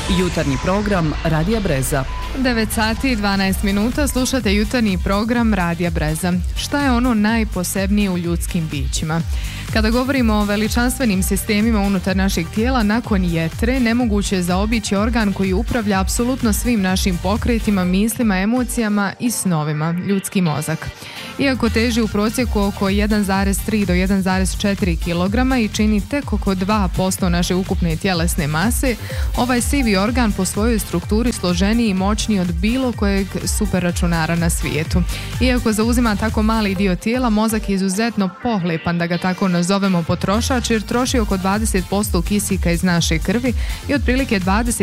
Jutarnji program Radija Breza. 9 sati i 12 minuta slušate jutarnji program Radija Breza. Šta je ono najposebnije u ljudskim bićima? Kada govorimo o veličanstvenim sistemima unutar našeg tijela, nakon jetre nemoguće je zaobići organ koji upravlja apsolutno svim našim pokretima, mislima, emocijama i snovima, ljudski mozak. Iako teži u prosjeku oko 1,3 do 1,4 kg i čini tek oko 2% naše ukupne tjelesne mase, ovaj sivi organ po svojoj strukturi složeniji i moćniji od bilo kojeg superračunara na svijetu. Iako zauzima tako mali dio tijela, mozak je izuzetno pohlepan, da ga tako nazovemo, potrošač, jer troši oko 20% kisika iz naše krvi i otprilike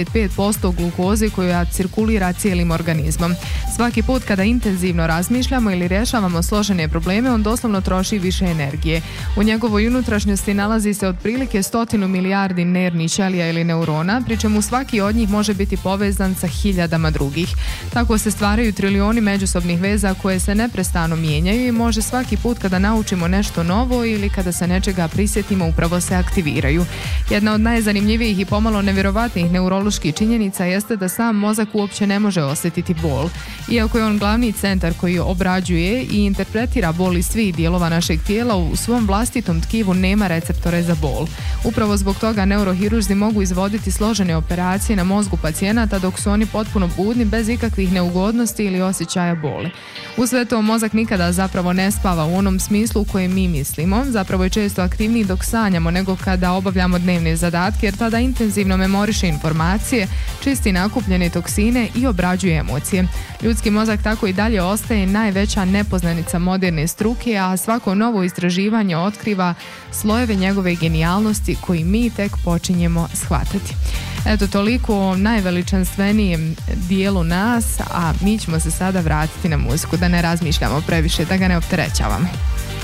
25% glukoze koja cirkulira cijelim organizmom. Svaki put kada intenzivno razmišljamo ili rješavamo složene probleme, on doslovno troši više energije. U njegovoj unutrašnjosti nalazi se otprilike 100 milijardi nervnih ćelija ili neurona, pri čemu svaki od njih može biti povezan sa hiljadama drugih. Tako se stvaraju trilioni međusobnih veza koje se neprestano mijenjaju i može svaki put kada naučimo nešto novo ili kada se nečega prisjetimo upravo se aktiviraju. Jedna od najzanimljivijih i pomalo nevjerovatnih neuroloških činjenica jeste da sam mozak uopće ne može osjetiti bol. Iako je on glavni centar koji obrađuje i interpretira bol iz svih dijelova našeg tijela, u svom vlastitom tkivu nema receptore za bol. Upravo zbog toga neurohirurzi mogu izvoditi složene operacije na mozgu pacijenata dok su oni potpuno budni, bez ikakvih neugodnosti ili osjećaja boli. U sve to mozak nikada zapravo ne spava u onom smislu u kojem mi mislimo, zapravo je često aktivniji dok sanjamo nego kada obavljamo dnevne zadatke, jer tada intenzivno memoriše informacije, čisti nakupljene toksine i obrađuje emocije. Ljudski mozak tako i dalje ostaje najveća nepoznanica moderne struke, a svako novo istraživanje otkriva slojeve njegove genijalnosti koji mi tek počinjemo shvatati. Eto, toliko o najveličanstvenijem dijelu nas, a mi ćemo se sada vratiti na muziku, da ne razmišljamo previše, da ga ne opterećavamo.